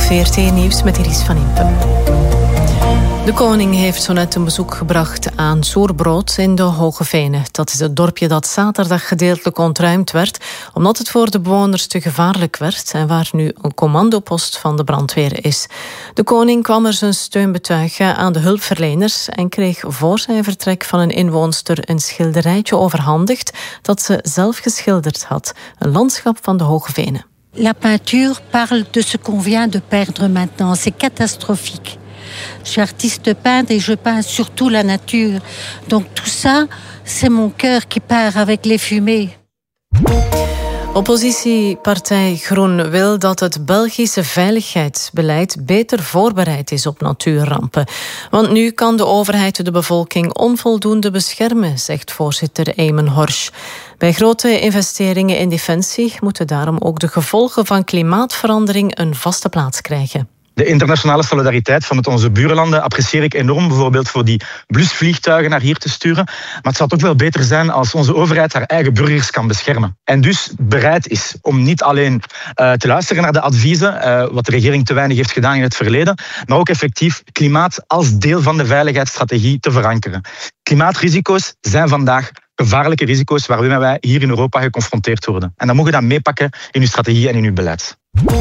VRT Nieuws met Iris van Impen. De koning heeft zo net een bezoek gebracht aan Soerbrood in de Hoge Venen. Dat is het dorpje dat zaterdag gedeeltelijk ontruimd werd, omdat het voor de bewoners te gevaarlijk werd en waar nu een commandopost van de brandweer is. De koning kwam er zijn steun betuigen aan de hulpverleners en kreeg voor zijn vertrek van een inwoonster een schilderijtje overhandigd dat ze zelf geschilderd had. Een landschap van de Hoge Venen. La peinture parle de ce qu'on vient de perdre maintenant. C'est catastrophique. Je suis artiste peintre et je peins surtout la nature. Donc tout ça, c'est mon cœur qui part avec les fumées. Oppositiepartij Groen wil dat het Belgische veiligheidsbeleid beter voorbereid is op natuurrampen. Want nu kan de overheid de bevolking onvoldoende beschermen, zegt voorzitter Eamon Horsch. Bij grote investeringen in defensie moeten daarom ook de gevolgen van klimaatverandering een vaste plaats krijgen. De internationale solidariteit van met onze buurlanden apprecieer ik enorm, bijvoorbeeld voor die blusvliegtuigen naar hier te sturen. Maar het zou toch wel beter zijn als onze overheid haar eigen burgers kan beschermen. En dus bereid is om niet alleen te luisteren naar de adviezen, wat de regering te weinig heeft gedaan in het verleden, maar ook effectief klimaat als deel van de veiligheidsstrategie te verankeren. Klimaatrisico's zijn vandaag gevaarlijke risico's waarmee wij hier in Europa geconfronteerd worden. En dan mogen we dat meepakken in uw strategie en in uw beleid.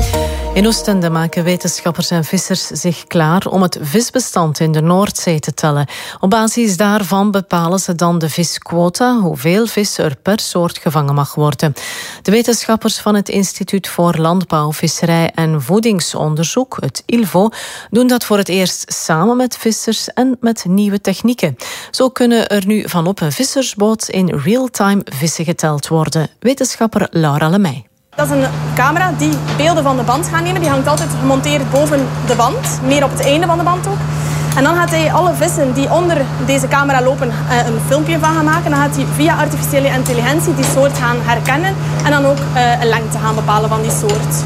In Oostende maken wetenschappers en vissers zich klaar om het visbestand in de Noordzee te tellen. Op basis daarvan bepalen ze dan de visquota, hoeveel vis er per soort gevangen mag worden. De wetenschappers van het Instituut voor Landbouw, Visserij en Voedingsonderzoek, het ILVO, doen dat voor het eerst samen met vissers en met nieuwe technieken. Zo kunnen er nu van op een vissersboot in real-time vissen geteld worden. Wetenschapper Laura Lemay. Dat is een camera die beelden van de band gaat nemen. Die hangt altijd gemonteerd boven de band, meer op het einde van de band ook. En dan gaat hij alle vissen die onder deze camera lopen een filmpje van gaan maken. Dan gaat hij via artificiële intelligentie die soort gaan herkennen en dan ook een lengte gaan bepalen van die soort.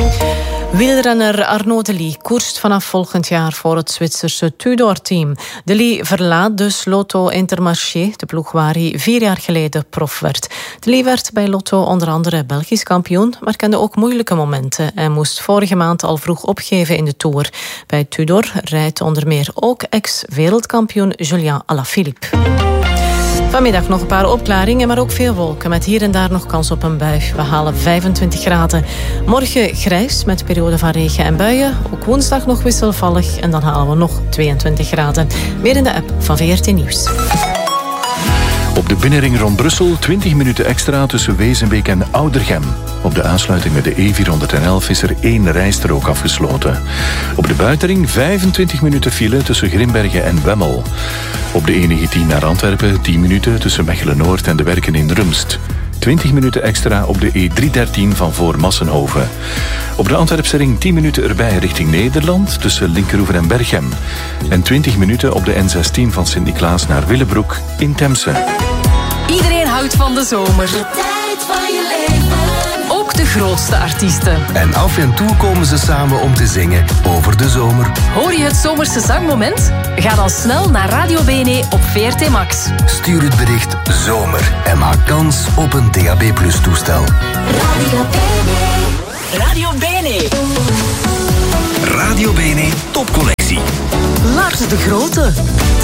Wielrenner Arnaud Delis koerst vanaf volgend jaar voor het Zwitserse Tudor-team. Delis verlaat dus Lotto Intermarché, de ploeg waar hij 4 jaar geleden prof werd. Delis werd bij Lotto onder andere Belgisch kampioen, maar kende ook moeilijke momenten en moest vorige maand al vroeg opgeven in de Tour. Bij Tudor rijdt onder meer ook ex-wereldkampioen Julian Alaphilippe. Vanmiddag nog een paar opklaringen, maar ook veel wolken. Met hier en daar nog kans op een bui. We halen 25 graden. Morgen grijs met periode van regen en buien. Ook woensdag nog wisselvallig en dan halen we nog 22 graden. Meer in de app van VRT Nieuws. Op de binnenring rond Brussel 20 minuten extra tussen Wezenbeek en Oudergem. Op de aansluiting met de E411 is er 1 rijstrook afgesloten. Op de buitenring 25 minuten file tussen Grimbergen en Wemmel. Op de E19 naar Antwerpen 10 minuten tussen Mechelen-Noord en de Werken in Rumst. 20 minuten extra op de E313 van voor Massenhoven. Op de Antwerpse ring 10 minuten erbij richting Nederland tussen Linkeroever en Berchem. En 20 minuten op de N16 van Sint-Niklaas naar Willebroek in Temse. Iedereen houdt van de zomer. De tijd van je leven. Ook de grootste artiesten. En af en toe komen ze samen om te zingen over de zomer. Hoor je het zomerse zangmoment? Ga dan snel naar Radio BNE op VRT Max. Stuur het bericht zomer en maak kans op een DAB+ toestel. Radio BNE. Radio BNE. Radio BNE topcollectie. Lars de Grote.